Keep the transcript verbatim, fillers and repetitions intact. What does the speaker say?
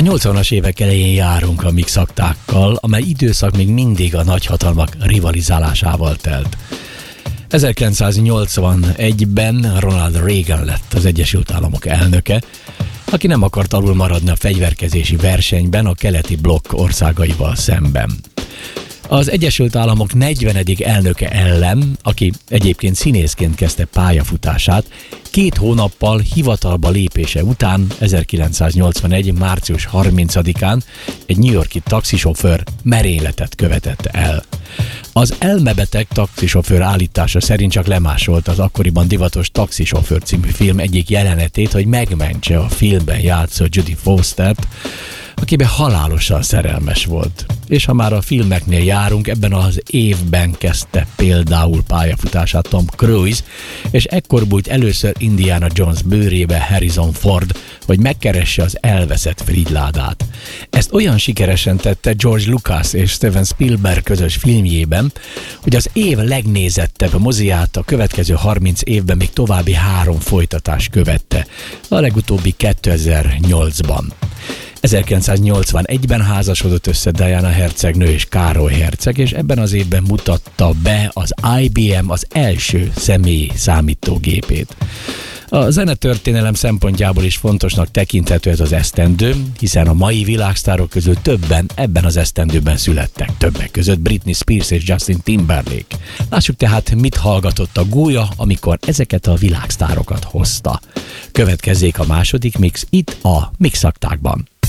nyolcvanas évek elején járunk a mixaktákkal, amely időszak még mindig a nagyhatalmak rivalizálásával telt. ezerkilencszáznyolcvanegyben Ronald Reagan lett az Egyesült Államok elnöke, aki nem akart alul maradni a fegyverkezési versenyben a keleti blokk országaival szemben. Az Egyesült Államok negyvenedik elnöke ellen, aki egyébként színészként kezdte pályafutását, két hónappal hivatalba lépése után, ezerkilencszáznyolcvanegy. március harmincadikán egy New York-i taxisofőr merényletet követett el. Az elmebeteg taxisofőr állítása szerint csak lemásolta az akkoriban divatos Taxisofőr című film egyik jelenetét, hogy megmentse a filmben játszó Jodie Fostert, akiben halálosan szerelmes volt. És ha már a filmeknél járunk, ebben az évben kezdte például pályafutását Tom Cruise, és ekkor bújt először Indiana Jones bőrébe Harrison Ford, hogy megkeresse az elveszett Fridládát. Ezt olyan sikeresen tette George Lucas és Steven Spielberg közös filmjében, hogy az év legnézettebb moziát a következő harminc évben még további három folytatás követte, a legutóbbi kétezer-nyolcban. ezerkilencszáznyolcvanegyben házasodott össze Diana hercegnő és Károly herceg, és ebben az évben mutatta be az I B M az első személyi számítógépét. A zenetörténelem szempontjából is fontosnak tekinthető ez az esztendő, hiszen a mai világsztárok közül többen ebben az esztendőben születtek, többek között Britney Spears és Justin Timberlake. Lássuk tehát, mit hallgatott a gólya, amikor ezeket a világsztárokat hozta. Következzék a második mix itt a Mixaktákban.